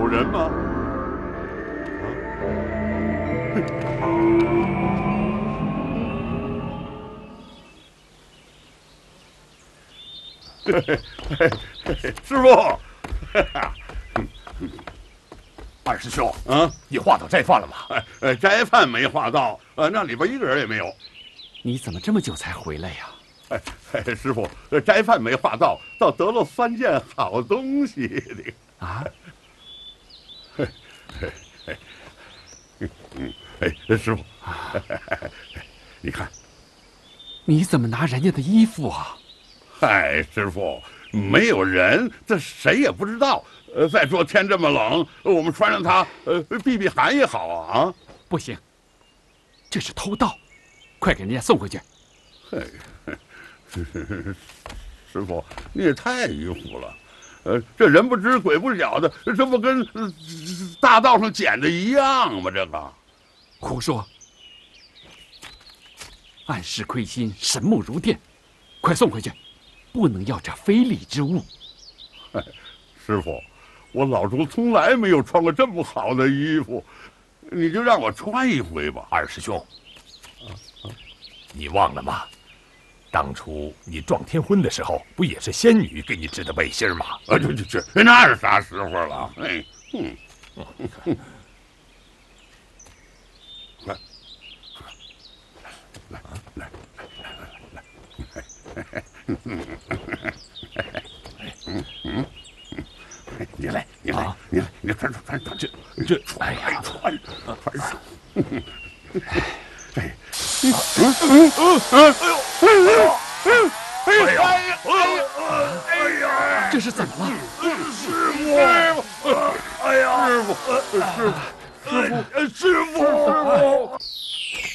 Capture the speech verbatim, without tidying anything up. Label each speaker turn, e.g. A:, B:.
A: 人吗？师傅，
B: 二师兄，
A: 啊，
B: 你画到斋饭了吗？
A: 呃，斋饭没画到，呃，那里边一个人也没有。
C: 你怎么这么久才回来呀？
A: 哎哎，师傅，斋饭没画到，倒得了三件好东西。
C: 啊？
A: 嗯，哎，师傅，你看，
C: 你怎么拿人家的衣服啊？
A: 嗨，师傅，没有人，这谁也不知道。呃，再说天这么冷，我们穿上它，呃，避避寒也好啊。啊，
C: 不行，这是偷盗，快给人家送回去。
A: 嘿，师傅，你也太迂腐了。呃，这人不知鬼不觉的，这不跟、呃、大道上捡的一样吗？这个，
C: 胡说！暗室亏心，神目如电，快送回去，不能要这非礼之物。
A: 哎，师傅，我老朱从来没有穿过这么好的衣服，你就让我穿一回吧。
B: 二师兄，啊啊、你忘了吗？当初你撞天婚的时候，不也是仙女给你织的背心吗？
A: 啊，这这这，那是啥时候了？哎，嗯，来，来来来来来，嗯嗯，你来，你来，你来，你穿穿穿穿，这这，哎呀，穿穿上，哎，嗯嗯嗯嗯，哎呦！哎呀！哎呀！哎呀！
C: 这是怎么了？
A: 师傅！哎呀！师傅！师傅！师傅！师傅！